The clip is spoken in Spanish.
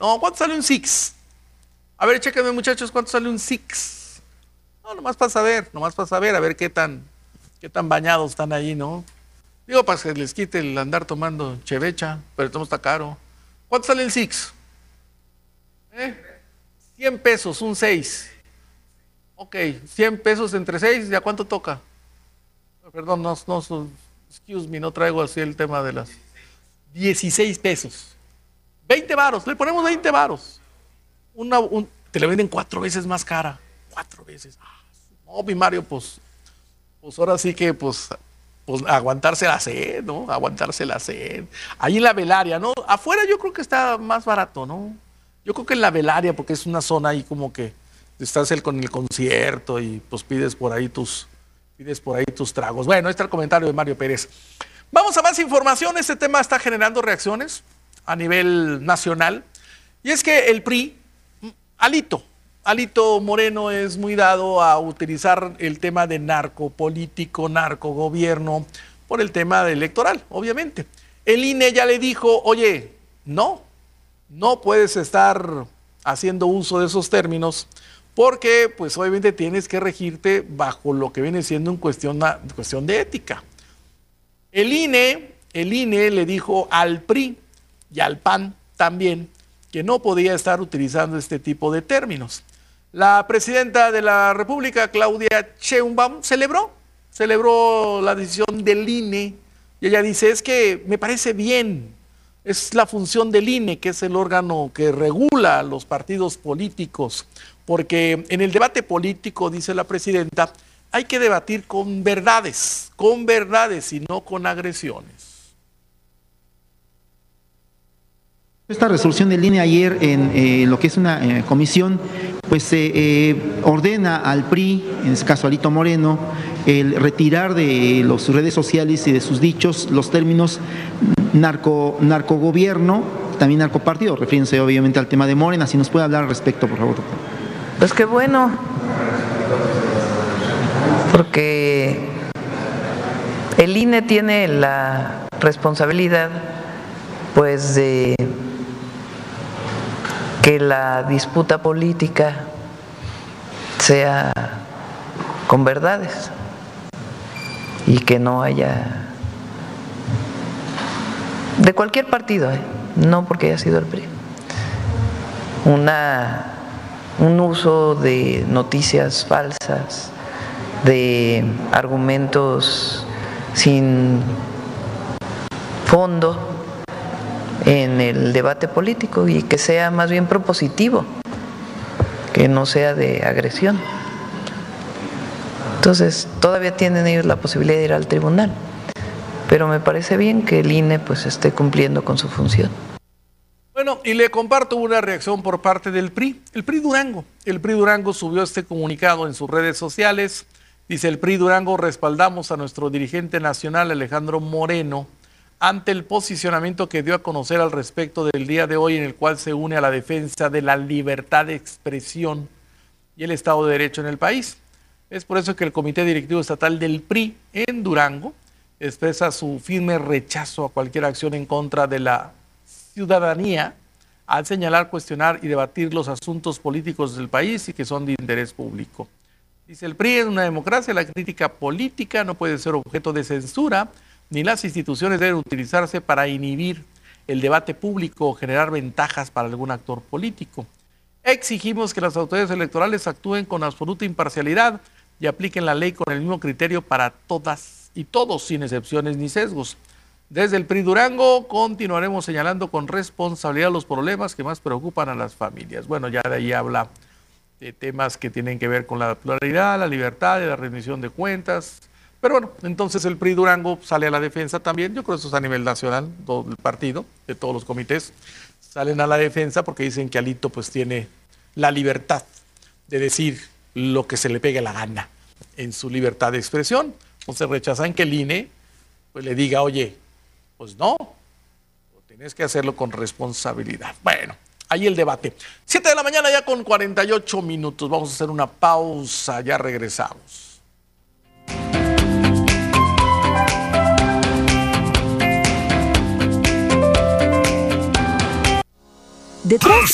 No, ¿cuánto sale un Six? A ver, chéquenme, muchachos, ¿cuánto sale un Six? No, nomás para saber, a ver qué tan bañados están ahí, ¿no? Digo, para que les quite el andar tomando chevecha, pero todo está caro. ¿Cuánto sale el Six? 100 pesos, un 6. Ok, 100 pesos entre 6, ¿ya cuánto toca? Perdón, excuse me, no traigo así el tema de las 16 pesos. 20 varos, le ponemos 20 varos. Te la venden 4 veces más cara. 4 veces. No, mi Mario, pues ahora sí que, pues aguantarse la sed, ¿no? Aguantarse la sed. Ahí en la Velaria, ¿no? Afuera yo creo que está más barato, ¿no? Yo creo que en la Velaria, porque es una zona ahí como que estás con el concierto y pues pides por ahí tus tragos. Bueno, ahí está el comentario de Mario Pérez. Vamos a más información. Este tema está generando reacciones a nivel nacional. Y es que el PRI, Alito Moreno es muy dado a utilizar el tema de narcopolítico, narcogobierno, por el tema electoral, obviamente. El INE ya le dijo, oye, no puedes estar haciendo uso de esos términos porque, pues, obviamente tienes que regirte bajo lo que viene siendo en cuestión de ética. El INE le dijo al PRI y al PAN también que no podía estar utilizando este tipo de términos. La presidenta de la República, Claudia Sheinbaum, celebró la decisión del INE y ella dice, es que me parece bien, es la función del INE, que es el órgano que regula los partidos políticos, porque en el debate político, dice la presidenta, hay que debatir con verdades y no con agresiones. Esta resolución de INE ayer en lo que es una comisión, pues se ordena al PRI, en este caso Alito Moreno, el retirar de las redes sociales y de sus dichos los términos narcogobierno, también narcopartido, refiriéndose obviamente al tema de Morena. Si nos puede hablar al respecto, por favor, doctor. Pues qué bueno, porque el INE tiene la responsabilidad, pues, de que la disputa política sea con verdades y que no haya, de cualquier partido, no porque haya sido el PRI, un uso de noticias falsas, de argumentos sin fondo en el debate político, y que sea más bien propositivo, que no sea de agresión. Entonces, todavía tienen ellos la posibilidad de ir al tribunal, pero me parece bien que el INE pues esté cumpliendo con su función. Bueno, y le comparto una reacción por parte del PRI. El PRI Durango subió este comunicado en sus redes sociales. Dice: el PRI Durango respaldamos a nuestro dirigente nacional Alejandro Moreno ante el posicionamiento que dio a conocer al respecto del día de hoy, en el cual se une a la defensa de la libertad de expresión y el Estado de Derecho en el país. Es por eso que el Comité Directivo Estatal del PRI en Durango expresa su firme rechazo a cualquier acción en contra de la ciudadanía, al señalar, cuestionar y debatir los asuntos políticos del país y que son de interés público. Dice: el PRI es una democracia, la crítica política no puede ser objeto de censura, ni las instituciones deben utilizarse para inhibir el debate público o generar ventajas para algún actor político. Exigimos que las autoridades electorales actúen con absoluta imparcialidad y apliquen la ley con el mismo criterio para todas y todos, sin excepciones ni sesgos. Desde el PRI Durango continuaremos señalando con responsabilidad los problemas que más preocupan a las familias. Bueno, ya de ahí habla de temas que tienen que ver con la pluralidad, la libertad y la rendición de cuentas. Pero bueno, entonces el PRI Durango sale a la defensa también. Yo creo que eso es a nivel nacional, todo el partido, de todos los comités, salen a la defensa porque dicen que Alito pues tiene la libertad de decir lo que se le pegue la gana en su libertad de expresión. Entonces rechazan que el INE pues le diga: oye, pues no, tienes que hacerlo con responsabilidad. Bueno, ahí el debate. 7 de la mañana ya con 48 minutos. Vamos a hacer una pausa, ya regresamos. Detrás